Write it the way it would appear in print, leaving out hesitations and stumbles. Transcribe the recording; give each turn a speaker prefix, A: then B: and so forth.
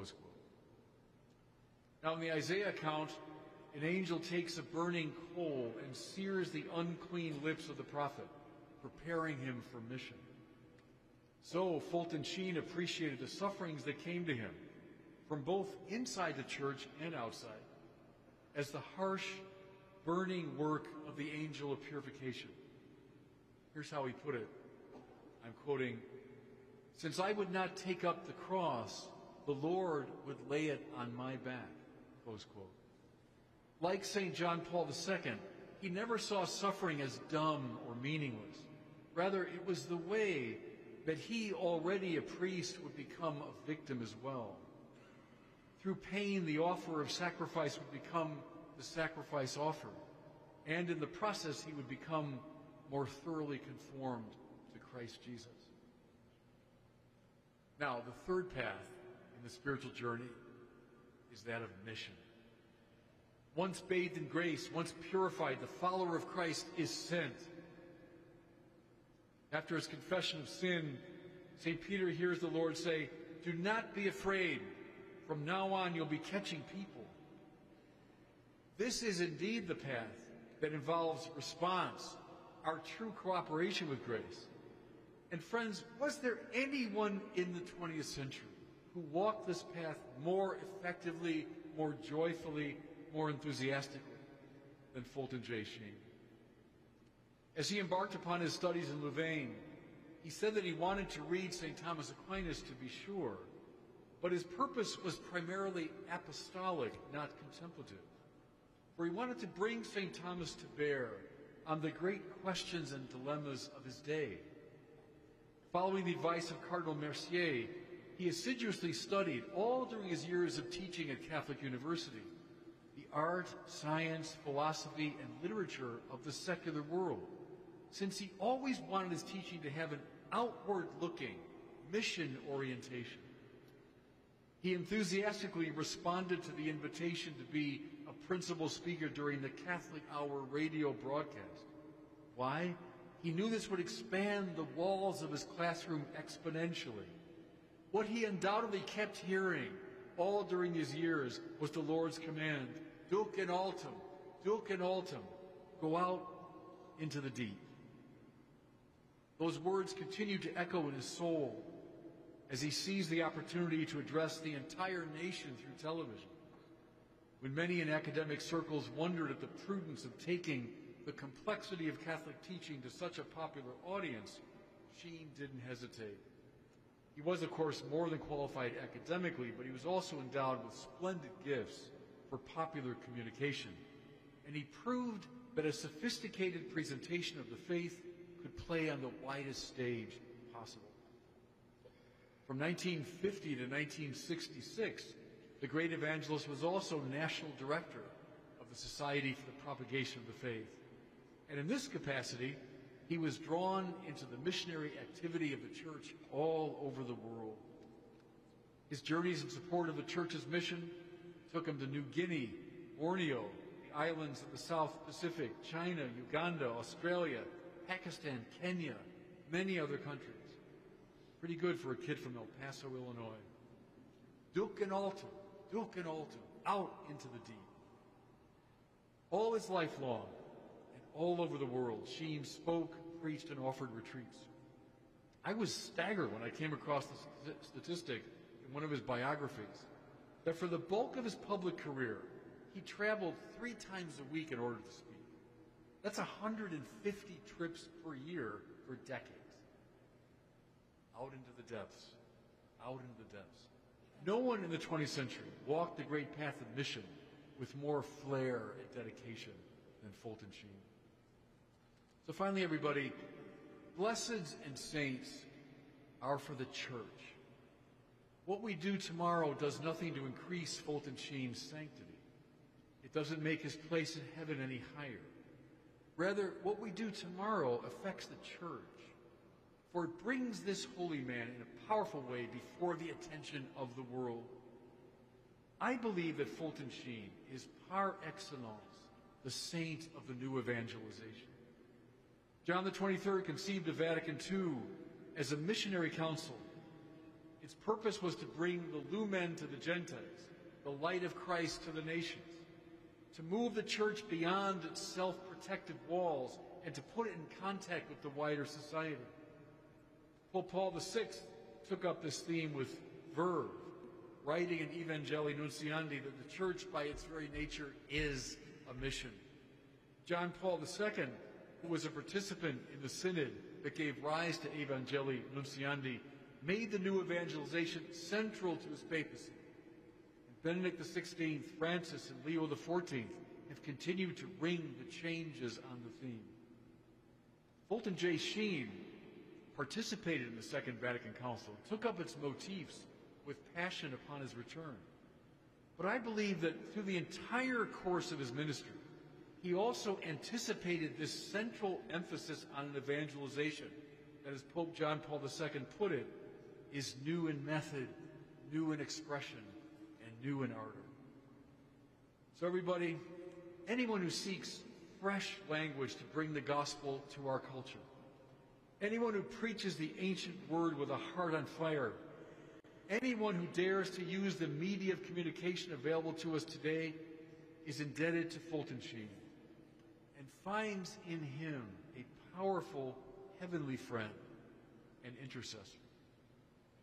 A: close quote. Now, in the Isaiah account, an angel takes a burning coal and sears the unclean lips of the prophet, preparing him for mission. So Fulton Sheen appreciated the sufferings that came to him from both inside the church and outside as the harsh, burning work of the angel of purification. Here's how he put it. I'm quoting, "Since I would not take up the cross, the Lord would lay it on my back." Close quote. Like St. John Paul II, he never saw suffering as dumb or meaningless. Rather, it was the way that he, already a priest, would become a victim as well. Through pain, the offer of sacrifice would become the sacrifice offered, and in the process, he would become more thoroughly conformed to Christ Jesus. Now, the third path in the spiritual journey is that of mission. Once bathed in grace, once purified, the follower of Christ is sent. After his confession of sin, St. Peter hears the Lord say, "Do not be afraid. From now on, you'll be catching people." This is indeed the path that involves response, our true cooperation with grace. And friends, was there anyone in the 20th century who walked this path more effectively, more joyfully, more enthusiastically than Fulton J. Sheen? As he embarked upon his studies in Louvain, he said that he wanted to read St. Thomas Aquinas, to be sure, but his purpose was primarily apostolic, not contemplative. For he wanted to bring St. Thomas to bear on the great questions and dilemmas of his day. Following the advice of Cardinal Mercier, he assiduously studied, all during his years of teaching at Catholic University, the art, science, philosophy, and literature of the secular world, since he always wanted his teaching to have an outward-looking, mission orientation. He enthusiastically responded to the invitation to be a principal speaker during the Catholic Hour radio broadcast. Why? He knew this would expand the walls of his classroom exponentially. What he undoubtedly kept hearing all during these years was the Lord's command, "Dulce in altum, dulce in altum," go out into the deep. Those words continue to echo in his soul as he seized the opportunity to address the entire nation through television. When many in academic circles wondered at the prudence of taking the complexity of Catholic teaching to such a popular audience, Sheen didn't hesitate. He was, of course, more than qualified academically, but he was also endowed with splendid gifts for popular communication. And he proved that a sophisticated presentation of the faith could play on the widest stage possible. From 1950 to 1966, the great evangelist was also national director of the Society for the Propagation of the Faith. And in this capacity, he was drawn into the missionary activity of the church all over the world. His journeys in support of the church's mission took him to New Guinea, Borneo, the islands of the South Pacific, China, Uganda, Australia, Pakistan, Kenya, many other countries. Pretty good for a kid from El Paso, Illinois. Dulce in altum, out into the deep. All his life long, and all over the world, Sheen spoke, preached, and offered retreats. I was staggered when I came across the statistic in one of his biographies that for the bulk of his public career, he traveled 3 times a week in order to speak. That's 150 trips per year for decades. Out into the depths, out into the depths. No one in the 20th century walked the great path of mission with more flair and dedication than Fulton Sheen. So finally, everybody, blesseds and saints are for the church. What we do tomorrow does nothing to increase Fulton Sheen's sanctity. It doesn't make his place in heaven any higher. Rather, what we do tomorrow affects the church, for it brings this holy man in a powerful way before the attention of the world. I believe that Fulton Sheen is par excellence the saint of the new evangelization. John the 23rd conceived of Vatican II as a missionary council. Its purpose was to bring the lumen to the Gentiles, the light of Christ to the nations, to move the church beyond its self-protective walls and to put it in contact with the wider society. Pope Paul VI took up this theme with verve, writing in Evangelii Nuntiandi that the church, by its very nature, is a mission. John Paul II, who was a participant in the synod that gave rise to Evangelii Nuntiandi, made the new evangelization central to his papacy. And Benedict XVI, Francis, and Leo XIV have continued to ring the changes on the theme. Fulton J. Sheen participated in the Second Vatican Council, took up its motifs with passion upon his return. But I believe that through the entire course of his ministry, he also anticipated this central emphasis on an evangelization that, as Pope John Paul II put it, is new in method, new in expression, and new in ardor. So everybody, anyone who seeks fresh language to bring the gospel to our culture, anyone who preaches the ancient word with a heart on fire, anyone who dares to use the media of communication available to us today is indebted to Fulton Sheen and finds in him a powerful heavenly friend and intercessor.